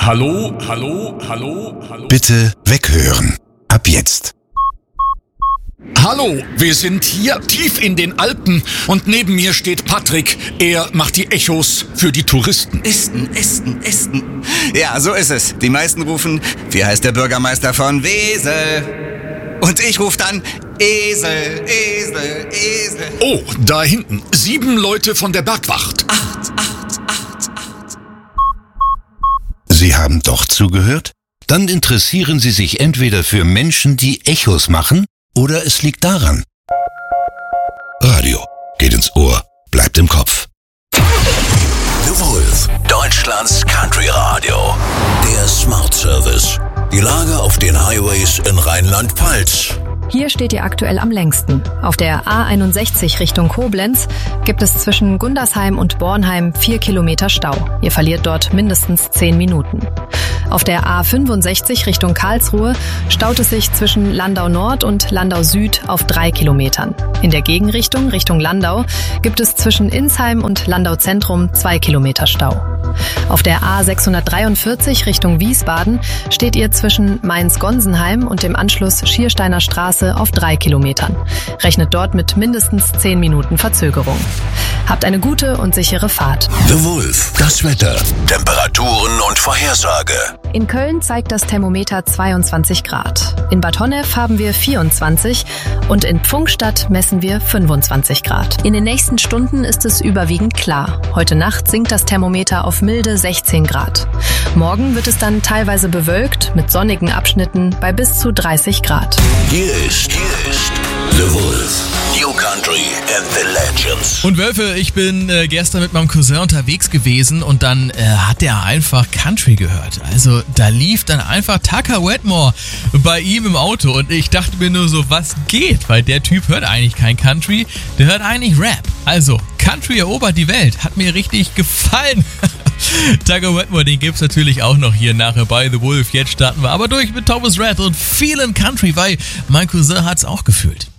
Hallo, hallo, hallo, hallo. Bitte weghören. Ab jetzt. Hallo, wir sind hier tief in den Alpen und neben mir steht Patrick. Er macht die Echos für die Touristen. Esten. Ja, so ist es. Die meisten rufen, wie heißt der Bürgermeister von Wesel? Und ich rufe dann Esel. Oh, da hinten. 7 Leute von der Bergwacht. 8. Sie haben doch zugehört? Dann interessieren Sie sich entweder für Menschen, die Echos machen, oder es liegt daran. Radio geht ins Ohr, bleibt im Kopf. The Wolf, Deutschlands Country Radio. Der Smart Service. Die Lage auf den Highways in Rheinland-Pfalz. Hier steht ihr aktuell am längsten. Auf der A61 Richtung Koblenz gibt es zwischen Gundersheim und Bornheim 4 Kilometer Stau. Ihr verliert dort mindestens 10 Minuten. Auf der A65 Richtung Karlsruhe staut es sich zwischen Landau Nord und Landau Süd auf 3 Kilometern. In der Gegenrichtung Richtung Landau gibt es zwischen Insheim und Landau Zentrum 2 Kilometer Stau. Auf der A643 Richtung Wiesbaden steht ihr zwischen Mainz-Gonsenheim und dem Anschluss Schiersteiner Straße auf 3 Kilometern. Rechnet dort mit mindestens 10 Minuten Verzögerung. Habt eine gute und sichere Fahrt. The Wolf, das Wetter, Temperaturen und Vorhersage. In Köln zeigt das Thermometer 22 Grad. In Bad Honnef haben wir 24 und in Pfungstadt messen wir 25 Grad. In den nächsten Stunden ist es überwiegend klar. Heute Nacht sinkt das Thermometer auf milde 16 Grad. Morgen wird es dann teilweise bewölkt mit sonnigen Abschnitten bei bis zu 30 Grad. Hier ist The Wolf, New Country and the Legends. Und Wölfe, ich bin gestern mit meinem Cousin unterwegs gewesen und dann hat er einfach Country gehört. Also da lief dann einfach Tucker Wetmore bei ihm im Auto und ich dachte mir nur so, was geht? Weil der Typ hört eigentlich kein Country, der hört eigentlich Rap. Also Country erobert die Welt, hat mir richtig gefallen. Tucker Wetmore, den gibt's natürlich auch noch hier nachher bei The Wolf. Jetzt starten wir aber durch mit Thomas Rhett und Feelin' Country, weil mein Cousin hat's auch gefühlt.